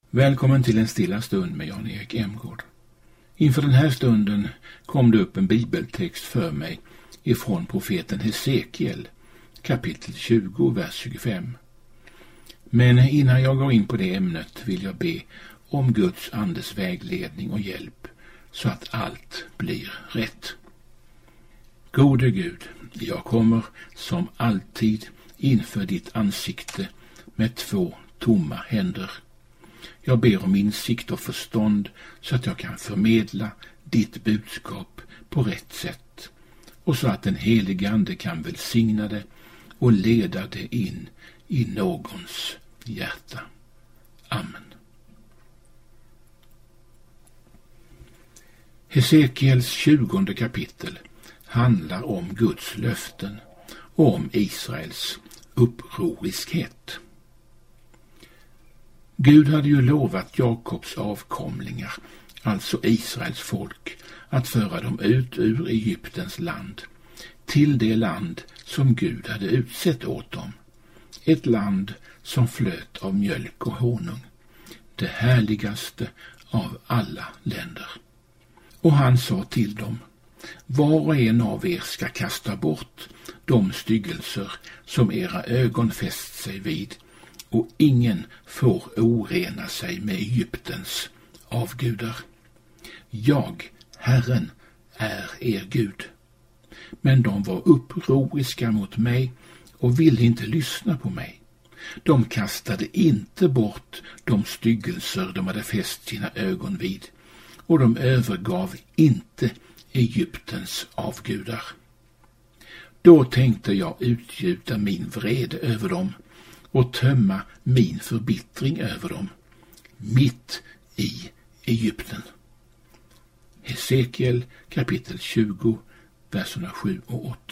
Välkommen till en stilla stund med Jan-Erik Emgård. Inför den här stunden kom det upp en bibeltext för mig ifrån profeten Hesekiel, kapitel 20, vers 25. Men innan jag går in på det ämnet vill jag be om Guds andes vägledning och hjälp så att allt blir rätt. Gode Gud, jag kommer som alltid inför ditt ansikte med 2 tomma händer. Jag ber om insikt och förstånd så att jag kan förmedla ditt budskap på rätt sätt och så att den helige Ande kan välsigna det och leda det in i någons hjärta. Amen. Hesekiels 20 kapitel handlar om Guds löften och om Israels upproriskhet. Gud hade ju lovat Jakobs avkomlingar, alltså Israels folk, att föra dem ut ur Egyptens land till det land som Gud hade utsett åt dem. Ett land som flöt av mjölk och honung, det härligaste av alla länder. Och han sa till dem: var och en av er ska kasta bort de styggelser som era ögon fäst sig vid, och ingen får orena sig med Egyptens avgudar. Jag, Herren, är er Gud. Men de var upproriska mot mig och ville inte lyssna på mig. De kastade inte bort de styggelser de hade fäst sina ögon vid, och de övergav inte Egyptens avgudar. Då tänkte jag utgjuta min vrede över dem och tömma min förbittring över dem, mitt i Egypten. Hesekiel kapitel 20, verserna 7 och 8.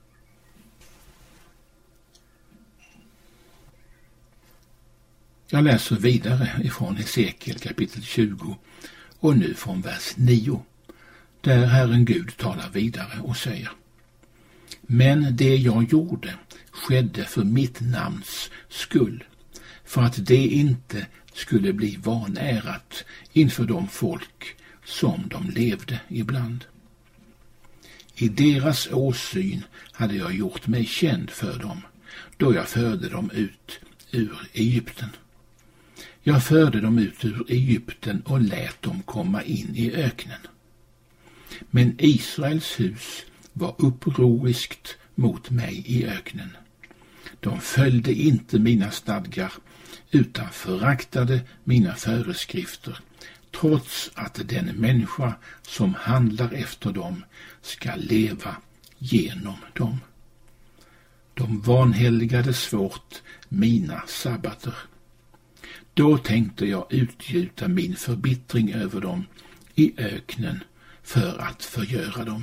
Jag läser vidare ifrån Hesekiel kapitel 20 och nu från vers 9, där Herren Gud talar vidare och säger: men det jag gjorde skedde för mitt namns skull, för att det inte skulle bli vanärat inför de folk som de levde ibland. I deras åsyn hade jag gjort mig känd för dem, då jag förde dem ut ur Egypten. Jag förde dem ut ur Egypten och lät dem komma in i öknen. Men Israels hus var upproriskt mot mig i öknen. De följde inte mina stadgar utan föraktade mina föreskrifter, trots att den människa som handlar efter dem ska leva genom dem. De vanhelgade svårt mina sabbater. Då tänkte jag utgjuta min förbittring över dem i öknen för att förgöra dem.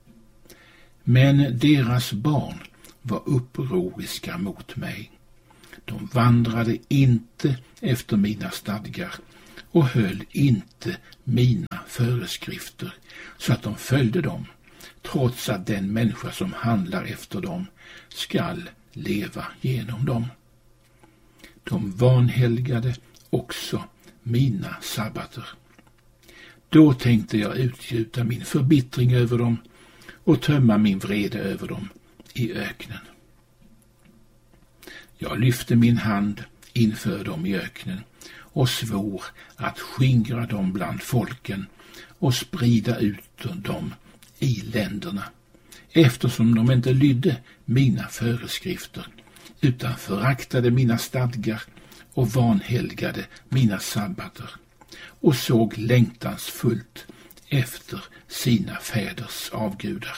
Men deras barn var upproriska mot mig. De vandrade inte efter mina stadgar och höll inte mina föreskrifter så att de följde dem, trots att den människa som handlar efter dem skall leva genom dem. De vanhelgade också mina sabbater. Då tänkte jag utgjuta min förbittring över dem och tömma min vrede över dem i öknen. Jag lyfte min hand inför dem i öknen och svor att skingra dem bland folken och sprida ut dem i länderna, eftersom de inte lydde mina föreskrifter utan föraktade mina stadgar och vanhelgade mina sabbater och såg längtansfullt efter sina fäders avgudar.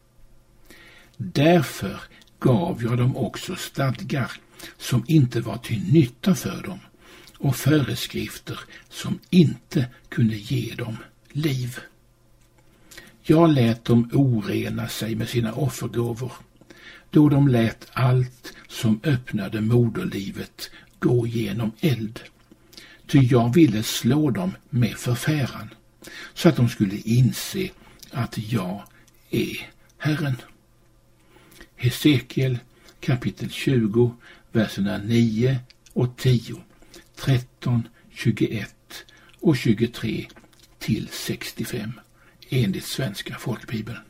Därför gav jag dem också stadgar som inte var till nytta för dem och föreskrifter som inte kunde ge dem liv. Jag lät dem orena sig med sina offergåvor, då de lät allt som öppnade moderlivet gå genom eld. Ty jag ville slå dem med förfäran, så att de skulle inse att jag är Herren. Hesekiel kapitel 20, verserna 9 och 10, 13, 21 och 23 till 65 enligt Svenska folkbibeln.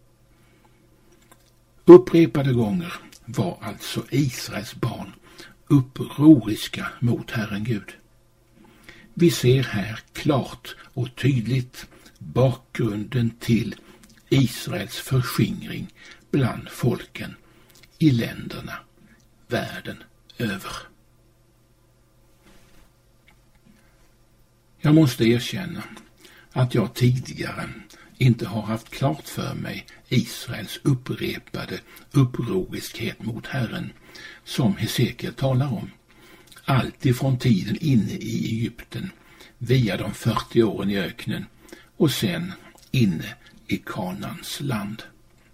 Upprepade gånger var alltså Israels barn upproriska mot Herren Gud. Vi ser här klart och tydligt bakgrunden till Israels förskingring bland folken i länderna världen över. Jag måste erkänna att jag tidigare inte har haft klart för mig Israels upprepade upproriskhet mot Herren som Hesekiel talar om. Allt ifrån tiden inne i Egypten via de 40 åren i öknen och sen inne i Kanans land.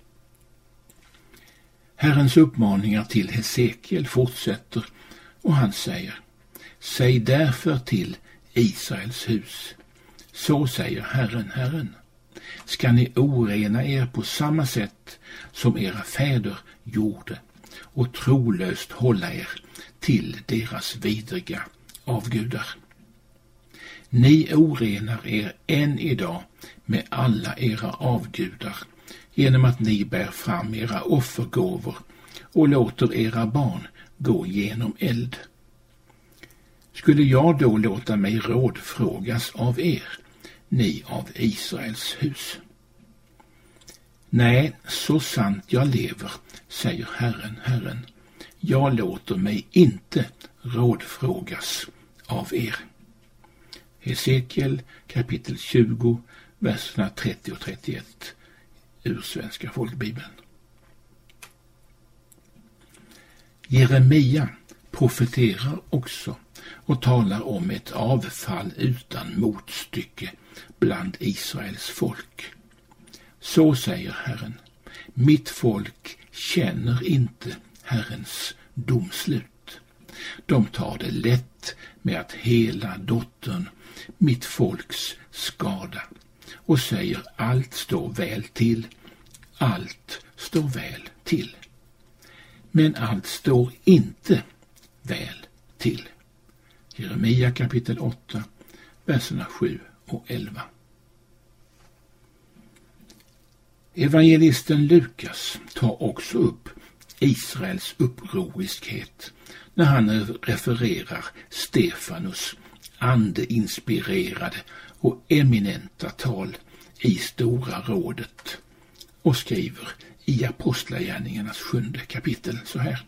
Herrens uppmaningar till Hesekiel fortsätter och han säger: säg därför till Israels hus, så säger Herren, Herren, ska ni orena er på samma sätt som era fäder gjorde och trolöst hålla er till deras vidriga avgudar. Ni orenar er än idag med alla era avgudar genom att ni bär fram era offergåvor och låter era barn gå genom eld. Skulle jag då låta mig rådfrågas av er, ni av Israels hus? Nej, så sant jag lever, säger Herren, Herren, jag låter mig inte rådfrågas av er. Hesekiel kapitel 20, verserna 30 och 31 ur Svenska folkbibeln. Jeremia profeterar också och talar om ett avfall utan motstycke bland Israels folk. Så säger Herren, mitt folk känner inte Herrens domslut. De tar det lätt med att hela dottern, mitt folks skada, och säger allt står väl till, allt står väl till. Men allt står inte väl till. Jeremia kapitel 8, verserna 7 och 11. Evangelisten Lukas tar också upp Israels upproriskhet när han refererar Stefanus andeinspirerade och eminenta tal i Stora rådet och skriver i Apostlagärningarnas 7:e kapitel så här.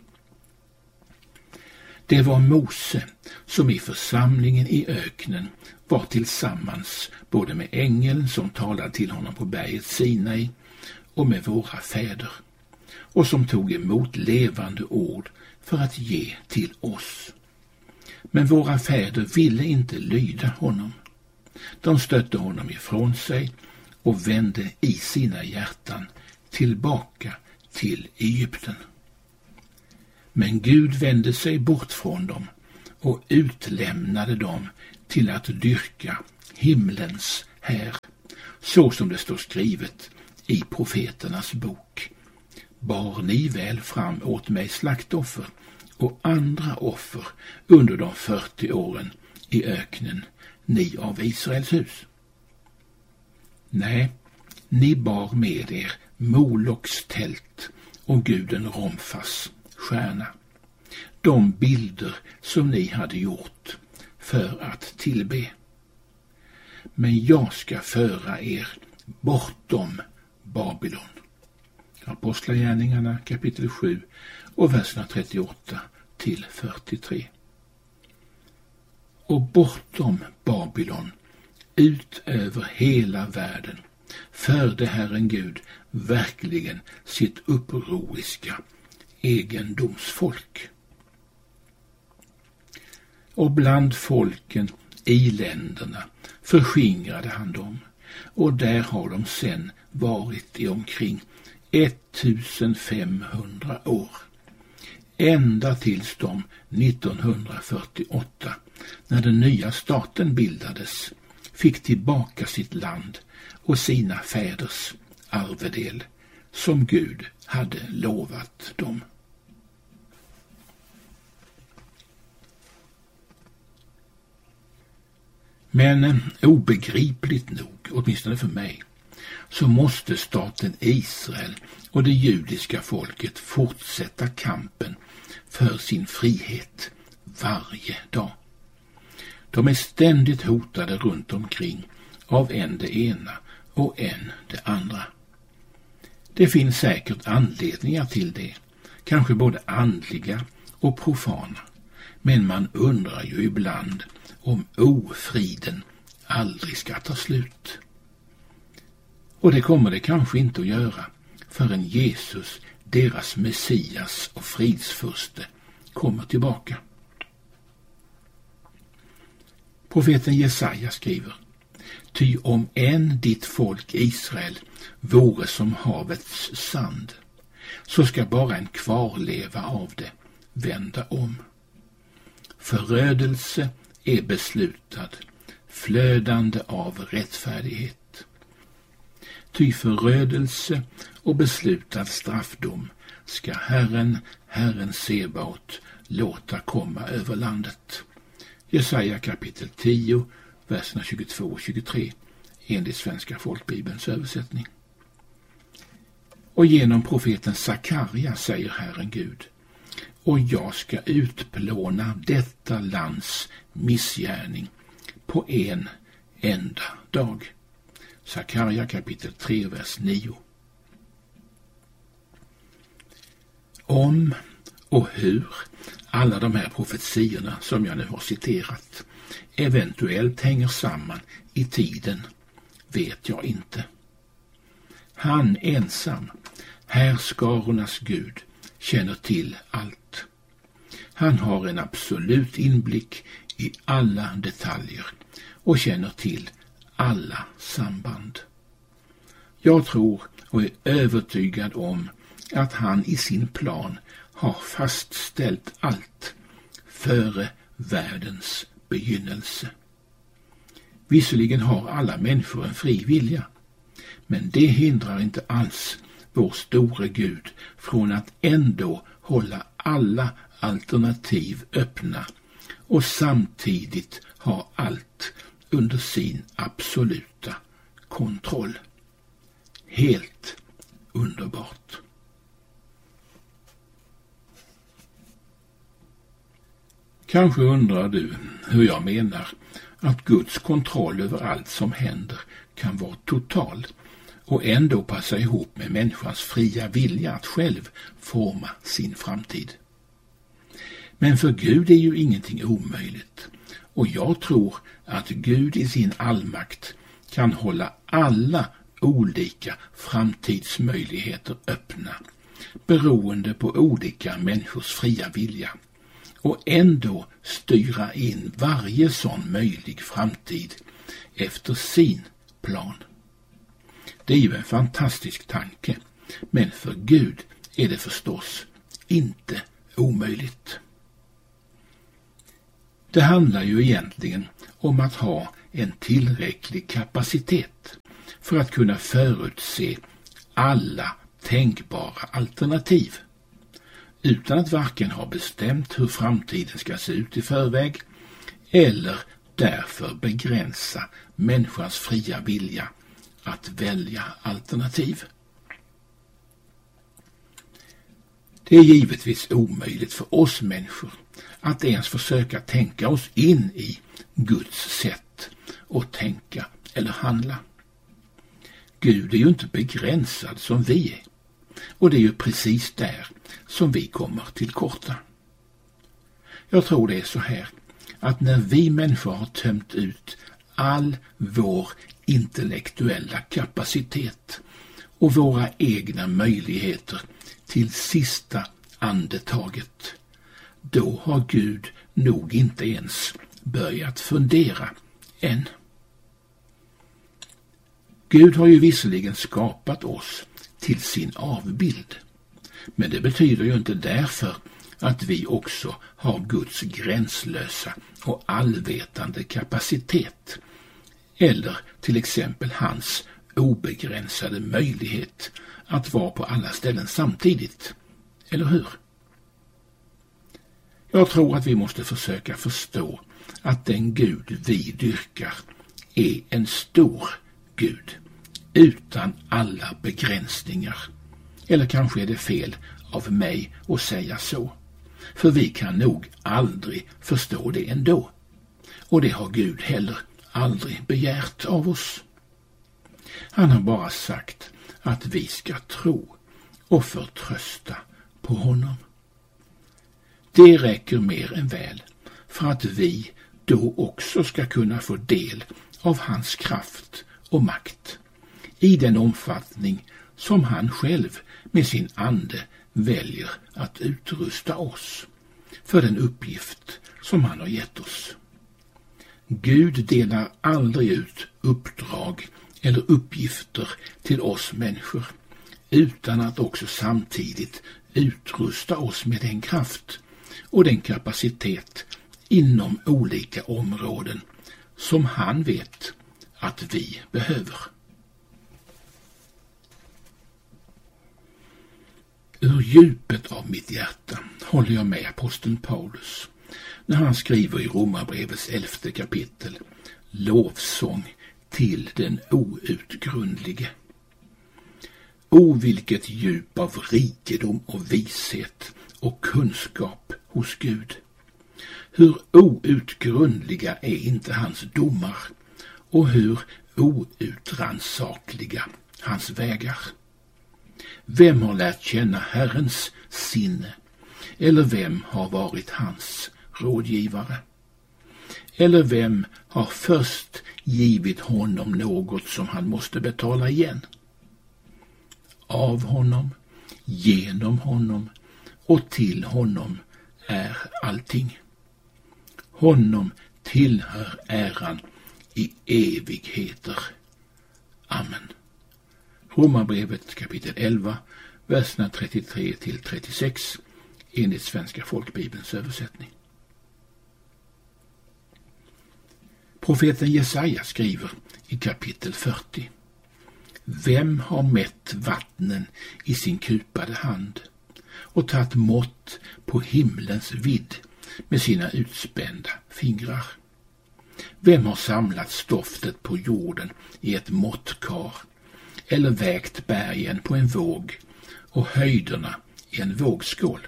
Det var Mose som i församlingen i öknen var tillsammans både med ängeln som talade till honom på berget Sinai och med våra fäder, och som tog emot levande ord för att ge till oss. Men våra fäder ville inte lyda honom. De stötte honom ifrån sig och vände i sina hjärtan tillbaka till Egypten. Men Gud vände sig bort från dem och utlämnade dem till att dyrka himlens här, så som det står skrivet i profeternas bok. Bar ni väl fram åt mig slaktoffer och andra offer under de 40 åren i öknen, ni av Israels hus? Nej, ni bar med er Moloks tält och guden Romfas stjärna, de bilder som ni hade gjort för att tillbe. Men jag ska föra er bortom Babylon. Apostlagärningarna kapitel 7 och verserna 38 till 43. Och bortom Babylon, ut över hela världen, förde Herren Gud verkligen sitt upproriska egendomsfolk. Och bland folken i länderna förskingrade han dem, och där har de sen varit i omkring 1500 år. Ända tills de 1948, när den nya staten bildades, fick tillbaka sitt land och sina fäders arvedel som Gud hade lovat dem. Men obegripligt nog, åtminstone för mig, så måste staten Israel och det judiska folket fortsätta kampen för sin frihet varje dag. De är ständigt hotade runt omkring av en det ena och en det andra. Det finns säkert anledningar till det, kanske både andliga och profana, men man undrar ju ibland om ofriden aldrig ska ta slut. Och det kommer det kanske inte att göra förrän Jesus, deras Messias och fridsfurste, kommer tillbaka. Profeten Jesaja skriver: Ty om än ditt folk Israel vore som havets sand, så ska bara en kvarleva av det vända om. Förödelse är beslutad, flödande av rättfärdighet. Ty förödelse och beslutad straffdom ska Herren Sebaot, låta komma över landet. Jesaja kapitel 10, verserna 22 och 23, enligt Svenska folkbibelns översättning. Och genom profeten Sakarja säger Herren Gud: Och jag ska utplåna detta lands missgärning på en enda dag. Sakarja kapitel 3, vers 9. Om och hur alla de här profetiorna som jag nu har citerat eventuellt hänger samman i tiden vet jag inte. Han ensam, härskarornas Gud, känner till allt. Han har en absolut inblick i alla detaljer och känner till alla samband. Jag tror och är övertygad om att han i sin plan har fastställt allt före världens begynnelse. Visserligen har alla människor en fri vilja, men det hindrar inte alls vår store Gud från att ändå hålla alla alternativ öppna och samtidigt ha allt under sin absoluta kontroll. Helt underbart. Kanske undrar du hur jag menar att Guds kontroll över allt som händer kan vara total och ändå passa ihop med människans fria vilja att själv forma sin framtid. Men för Gud är ju ingenting omöjligt, och jag tror att Gud i sin allmakt kan hålla alla olika framtidsmöjligheter öppna, beroende på olika människors fria vilja, och ändå styra in varje sån möjlig framtid efter sin plan. Det är ju en fantastisk tanke, men för Gud är det förstås inte omöjligt. Det handlar ju egentligen om att ha en tillräcklig kapacitet för att kunna förutse alla tänkbara alternativ, utan att varken ha bestämt hur framtiden ska se ut i förväg eller därför begränsa människans fria vilja att välja alternativ. Det är givetvis omöjligt för oss människor att ens försöka tänka oss in i Guds sätt att tänka eller handla. Gud är ju inte begränsad som vi är, och det är ju precis där som vi kommer till korta. Jag tror det är så här, att när vi människor har tömt ut all vår intellektuella kapacitet och våra egna möjligheter till sista andetaget, då har Gud nog inte ens börjat fundera än. Gud har ju visserligen skapat oss till sin avbild, men det betyder ju inte därför att vi också har Guds gränslösa och allvetande kapacitet, eller till exempel hans obegränsade möjlighet att vara på alla ställen samtidigt, eller hur? Jag tror att vi måste försöka förstå att den Gud vi dyrkar är en stor Gud utan alla begränsningar. Eller kanske är det fel av mig att säga så. För vi kan nog aldrig förstå det ändå. Och det har Gud heller aldrig begärt av oss. Han har bara sagt att vi ska tro och förtrösta på honom. Det räcker mer än väl för att vi då också ska kunna få del av hans kraft och makt i den omfattning som han själv med sin ande väljer att utrusta oss för den uppgift som han har gett oss. Gud delar aldrig ut uppdrag eller uppgifter till oss människor utan att också samtidigt utrusta oss med den kraft och den kapacitet inom olika områden som han vet att vi behöver. Ur djupet av mitt hjärta håller jag med aposteln Paulus när han skriver i Romarbrevets 11:e kapitel lovsång till den outgrundlige. O, vilket djup av rikedom och vishet och kunskap hos Gud. Hur outgrundliga är inte hans domar och hur outrannsakliga hans vägar. Vem har lärt känna Herrens sinne, eller vem har varit hans rådgivare? Eller vem har först givit honom något som han måste betala igen? Av honom, genom honom och till honom är allting. Honom tillhör äran i evigheter. Amen. Romarbrevet kapitel 11, verserna 33-36 enligt Svenska folkbibelns översättning. Profeten Jesaja skriver i kapitel 40: Vem har mätt vattnen i sin kupade hand och tagit mått på himlens vidd med sina utspända fingrar? Vem har samlat stoftet på jorden i ett måttkar eller vägt bergen på en våg och höjderna i en vågskål?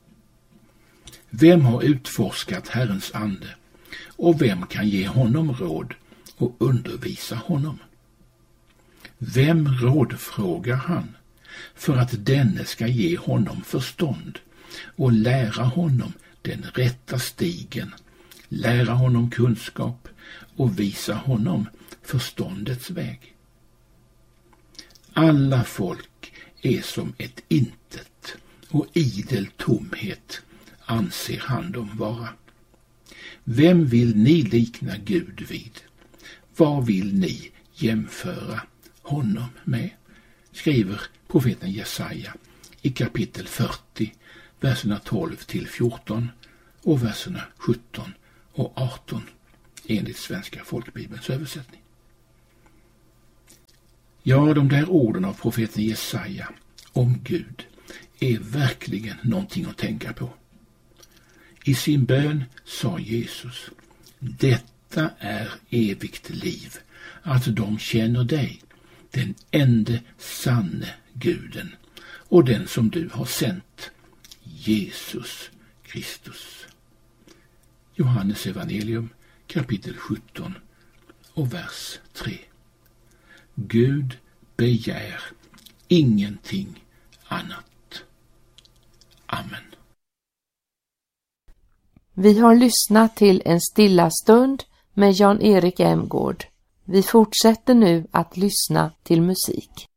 Vem har utforskat Herrens ande och vem kan ge honom råd och undervisa honom? Vem rådfrågar han för att denne ska ge honom förstånd och lära honom den rätta stigen, lära honom kunskap och visa honom förståndets väg? Alla folk är som ett intet och idel tomhet anser han dem vara. Vem vill ni likna Gud vid? Vad vill ni jämföra honom med? Skriver profeten Jesaja i kapitel 40, verserna 12-14 och verserna 17 och 18 enligt Svenska folkbibelns översättning. Ja, de där orden av profeten Jesaja om Gud är verkligen någonting att tänka på. I sin bön sa Jesus: Detta är evigt liv, att de känner dig, den ende sanne Guden, och den som du har sänt, Jesus Kristus. Johannes evangelium kapitel 17 och vers 3. Gud begär ingenting annat. Amen. Vi har lyssnat till en stilla stund med Jan-Erik Emgård. Vi fortsätter nu att lyssna till musik.